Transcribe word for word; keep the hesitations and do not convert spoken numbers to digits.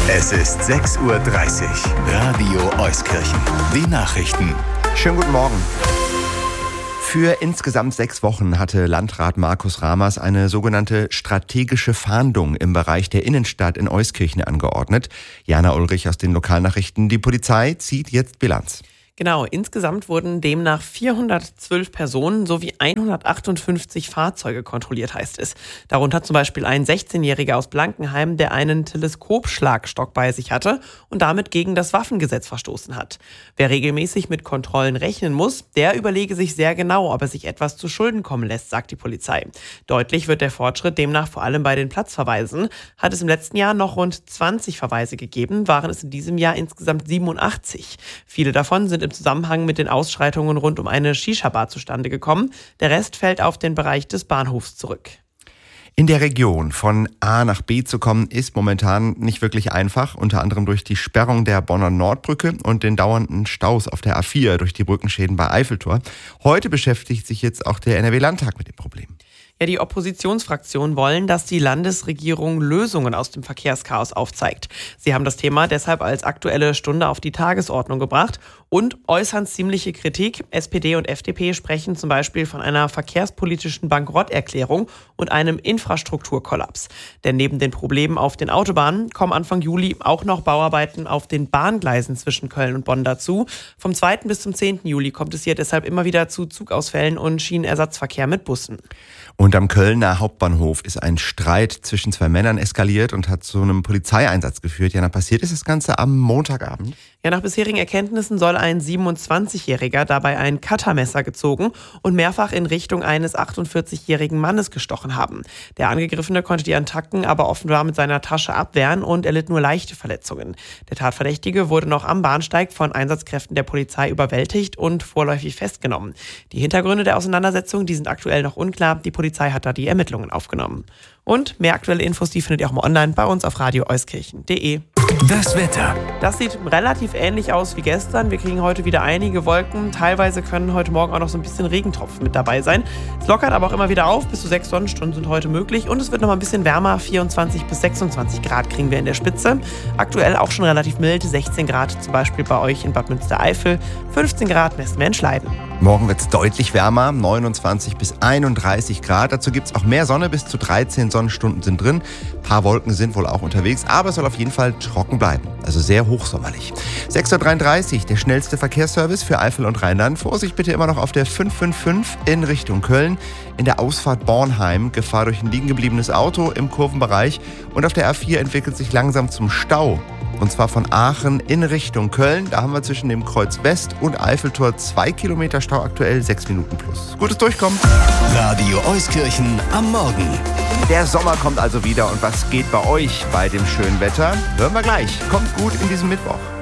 Es ist sechs Uhr dreißig. Radio Euskirchen. Die Nachrichten. Schönen guten Morgen. Für insgesamt sechs Wochen hatte Landrat Markus Ramers eine sogenannte strategische Fahndung im Bereich der Innenstadt in Euskirchen angeordnet. Jana Ulrich aus den Lokalnachrichten. Die Polizei zieht jetzt Bilanz. Genau, insgesamt wurden demnach vierhundertzwölf Personen sowie hundertachtundfünfzig Fahrzeuge kontrolliert, heißt es. Darunter zum Beispiel ein sechzehnjähriger aus Blankenheim, der einen Teleskopschlagstock bei sich hatte und damit gegen das Waffengesetz verstoßen hat. Wer regelmäßig mit Kontrollen rechnen muss, der überlege sich sehr genau, ob er sich etwas zu Schulden kommen lässt, sagt die Polizei. Deutlich wird der Fortschritt demnach vor allem bei den Platzverweisen. Hat es im letzten Jahr noch rund zwanzig Verweise gegeben, waren es in diesem Jahr insgesamt siebenundachtzig. Viele davon sind im Zusammenhang mit den Ausschreitungen rund um eine Shisha-Bar zustande gekommen. Der Rest fällt auf den Bereich des Bahnhofs zurück. In der Region von A nach B zu kommen, ist momentan nicht wirklich einfach, unter anderem durch die Sperrung der Bonner Nordbrücke und den dauernden Staus auf der A vier durch die Brückenschäden bei Eiffeltor. Heute beschäftigt sich jetzt auch der N R W-Landtag mit dem Problem. Ja, die Oppositionsfraktionen wollen, dass die Landesregierung Lösungen aus dem Verkehrschaos aufzeigt. Sie haben das Thema deshalb als aktuelle Stunde auf die Tagesordnung gebracht und äußern ziemliche Kritik. S P D und F D P sprechen zum Beispiel von einer verkehrspolitischen Bankrotterklärung und einem Infrastrukturkollaps. Denn neben den Problemen auf den Autobahnen kommen Anfang Juli auch noch Bauarbeiten auf den Bahngleisen zwischen Köln und Bonn dazu. Vom zweiten bis zum zehnten Juli kommt es hier deshalb immer wieder zu Zugausfällen und Schienenersatzverkehr mit Bussen. Und am Kölner Hauptbahnhof ist ein Streit zwischen zwei Männern eskaliert und hat zu einem Polizeieinsatz geführt. Ja, dann passiert ist das Ganze am Montagabend. Ja, nach bisherigen Erkenntnissen soll ein siebenundzwanzigjähriger dabei ein Cuttermesser gezogen und mehrfach in Richtung eines achtundvierzigjährigen Mannes gestochen haben. Der Angegriffene konnte die Attacken aber offenbar mit seiner Tasche abwehren und erlitt nur leichte Verletzungen. Der Tatverdächtige wurde noch am Bahnsteig von Einsatzkräften der Polizei überwältigt und vorläufig festgenommen. Die Hintergründe der Auseinandersetzung, die sind aktuell noch unklar. Die Polizei hat da die Ermittlungen aufgenommen. Und mehr aktuelle Infos, die findet ihr auch mal online bei uns auf radio euskirchen punkt de. Das Wetter. Das sieht relativ ähnlich aus wie gestern. Wir kriegen heute wieder einige Wolken. Teilweise können heute Morgen auch noch so ein bisschen Regentropfen mit dabei sein. Es lockert aber auch immer wieder auf. Bis zu sechs Sonnenstunden sind heute möglich. Und es wird noch mal ein bisschen wärmer. vierundzwanzig bis sechsundzwanzig Grad kriegen wir in der Spitze. Aktuell auch schon relativ mild. sechzehn Grad zum Beispiel bei euch in Bad Münstereifel. fünfzehn Grad messen wir in Schleiden. Morgen wird es deutlich wärmer, neunundzwanzig bis einunddreißig Grad. Dazu gibt es auch mehr Sonne, bis zu dreizehn Sonnenstunden sind drin. Ein paar Wolken sind wohl auch unterwegs, aber es soll auf jeden Fall trocken bleiben. Also sehr hochsommerlich. sechs Uhr dreiunddreißig, der schnellste Verkehrsservice für Eifel und Rheinland. Vorsicht bitte immer noch auf der fünf fünf fünf in Richtung Köln. In der Ausfahrt Bornheim Gefahr durch ein liegen gebliebenes Auto im Kurvenbereich. Und auf der A vier entwickelt sich langsam zum Stau. Und zwar von Aachen in Richtung Köln. Da haben wir zwischen dem Kreuz West und Eiffeltor zwei Kilometer Stau, aktuell sechs Minuten plus. Gutes Durchkommen. Radio Euskirchen am Morgen. Der Sommer kommt also wieder. Und was geht bei euch bei dem schönen Wetter? Hören wir gleich. Kommt gut in diesen Mittwoch.